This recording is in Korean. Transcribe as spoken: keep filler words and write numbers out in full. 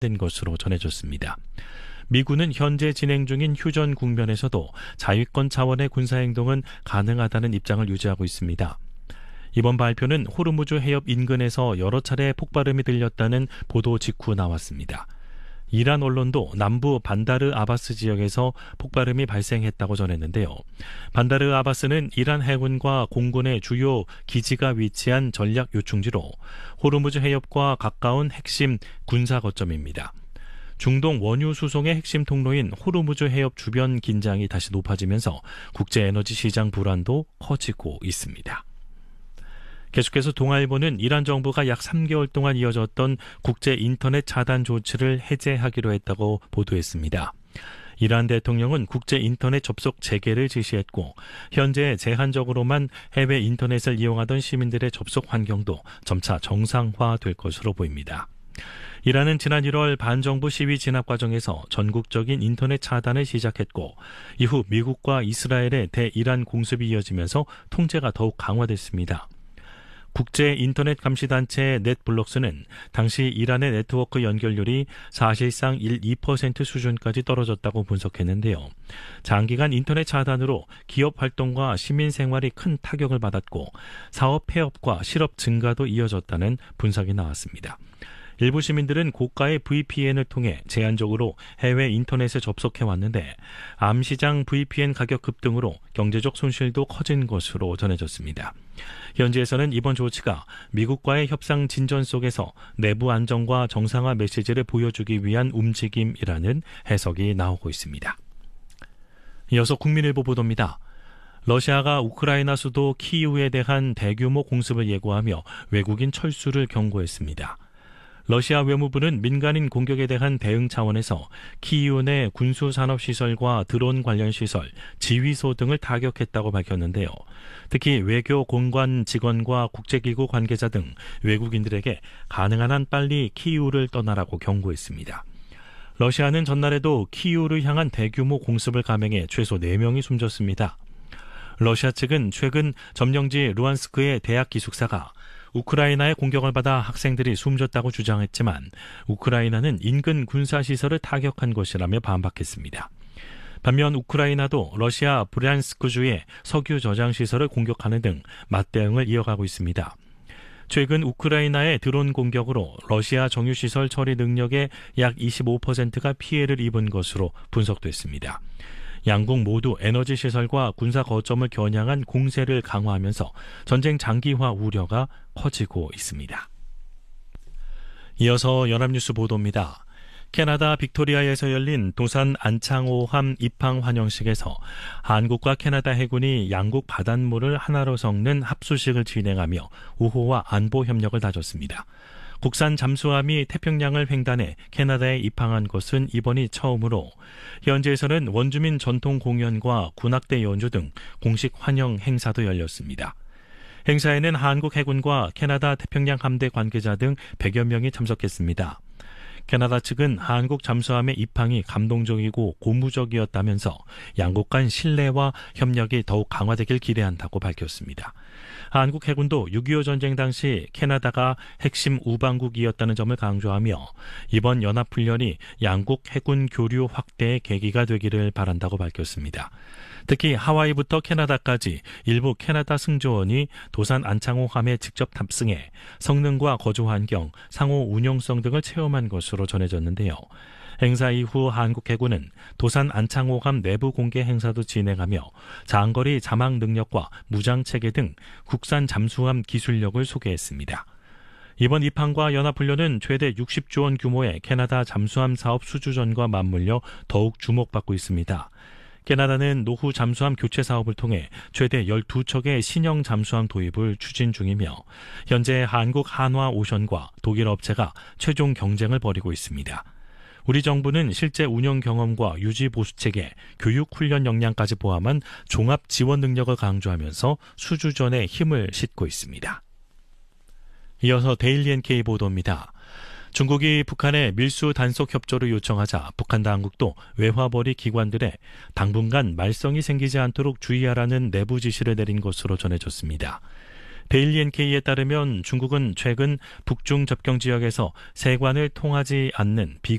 된 것으로 전해졌습니다. 미군은 현재 진행 중인 휴전 국면에서도 자위권 차원의 군사행동은 가능하다는 입장을 유지하고 있습니다. 이번 발표는 호르무즈 해협 인근에서 여러 차례 폭발음이 들렸다는 보도 직후 나왔습니다. 이란 언론도 남부 반다르 아바스 지역에서 폭발음이 발생했다고 전했는데요. 반다르 아바스는 이란 해군과 공군의 주요 기지가 위치한 전략 요충지로 호르무즈 해협과 가까운 핵심 군사 거점입니다. 중동 원유 수송의 핵심 통로인 호르무즈 해협 주변 긴장이 다시 높아지면서 국제 에너지 시장 불안도 커지고 있습니다. 계속해서 동아일보는 이란 정부가 약 삼 개월 동안 이어졌던 국제 인터넷 차단 조치를 해제하기로 했다고 보도했습니다. 이란 대통령은 국제 인터넷 접속 재개를 지시했고 현재 제한적으로만 해외 인터넷을 이용하던 시민들의 접속 환경도 점차 정상화될 것으로 보입니다. 이란은 지난 일월 반정부 시위 진압 과정에서 전국적인 인터넷 차단을 시작했고 이후 미국과 이스라엘의 대이란 공습이 이어지면서 통제가 더욱 강화됐습니다. 국제 인터넷 감시단체 넷블록스는 당시 이란의 네트워크 연결률이 사실상 일, 이 퍼센트 수준까지 떨어졌다고 분석했는데요. 장기간 인터넷 차단으로 기업 활동과 시민 생활이 큰 타격을 받았고 사업 폐업과 실업 증가도 이어졌다는 분석이 나왔습니다. 일부 시민들은 고가의 브이피엔을 통해 제한적으로 해외 인터넷에 접속해왔는데 암시장 브이피엔 가격 급등으로 경제적 손실도 커진 것으로 전해졌습니다. 현지에서는 이번 조치가 미국과의 협상 진전 속에서 내부 안정과 정상화 메시지를 보여주기 위한 움직임이라는 해석이 나오고 있습니다. 이어서 국민일보 보도입니다. 러시아가 우크라이나 수도 키이우에 대한 대규모 공습을 예고하며 외국인 철수를 경고했습니다. 러시아 외무부는 민간인 공격에 대한 대응 차원에서 키이우 내 군수산업시설과 드론 관련 시설, 지휘소 등을 타격했다고 밝혔는데요. 특히 외교 공관 직원과 국제기구 관계자 등 외국인들에게 가능한 한 빨리 키이우를 떠나라고 경고했습니다. 러시아는 전날에도 키이우를 향한 대규모 공습을 감행해 최소 네 명이 숨졌습니다. 러시아 측은 최근 점령지 루안스크의 대학 기숙사가 우크라이나의 공격을 받아 학생들이 숨졌다고 주장했지만 우크라이나는 인근 군사시설을 타격한 것이라며 반박했습니다. 반면 우크라이나도 러시아 브리안스크주의 석유 저장시설을 공격하는 등 맞대응을 이어가고 있습니다. 최근 우크라이나의 드론 공격으로 러시아 정유시설 처리 능력의 약 이십오 퍼센트가 피해를 입은 것으로 분석됐습니다. 양국 모두 에너지 시설과 군사 거점을 겨냥한 공세를 강화하면서 전쟁 장기화 우려가 커지고 있습니다. 이어서 연합뉴스 보도입니다. 캐나다 빅토리아에서 열린 도산 안창호함 입항 환영식에서 한국과 캐나다 해군이 양국 바닷물을 하나로 섞는 합수식을 진행하며 우호와 안보 협력을 다졌습니다. 국산 잠수함이 태평양을 횡단해 캐나다에 입항한 것은 이번이 처음으로 현지에서는 원주민 전통 공연과 군악대 연주 등 공식 환영 행사도 열렸습니다. 행사에는 한국 해군과 캐나다 태평양 함대 관계자 등 백여 명이 참석했습니다. 캐나다 측은 한국 잠수함의 입항이 감동적이고 고무적이었다면서 양국 간 신뢰와 협력이 더욱 강화되길 기대한다고 밝혔습니다. 한국 해군도 육이오 전쟁 당시 캐나다가 핵심 우방국이었다는 점을 강조하며 이번 연합훈련이 양국 해군 교류 확대의 계기가 되기를 바란다고 밝혔습니다. 특히 하와이부터 캐나다까지 일부 캐나다 승조원이 도산 안창호함에 직접 탑승해 성능과 거주 환경, 상호 운용성 등을 체험한 것으로 전해졌는데요. 행사 이후 한국 해군은 도산 안창호함 내부 공개 행사도 진행하며 장거리 자막 능력과 무장 체계 등 국산 잠수함 기술력을 소개했습니다. 이번 입항과 연합훈련은 최대 육십조 원 규모의 캐나다 잠수함 사업 수주전과 맞물려 더욱 주목받고 있습니다. 캐나다는 노후 잠수함 교체 사업을 통해 최대 열두 척의 신형 잠수함 도입을 추진 중이며 현재 한국 한화오션과 독일 업체가 최종 경쟁을 벌이고 있습니다. 우리 정부는 실제 운영 경험과 유지 보수 체계, 교육 훈련 역량까지 포함한 종합 지원 능력을 강조하면서 수주전에 힘을 싣고 있습니다. 이어서 데일리 엔케이 보도입니다. 중국이 북한에 밀수 단속 협조를 요청하자 북한 당국도 외화벌이 기관들에 당분간 말썽이 생기지 않도록 주의하라는 내부 지시를 내린 것으로 전해졌습니다. 데일리 엔케이에 따르면 중국은 최근 북중 접경 지역에서 세관을 통하지 않는 비공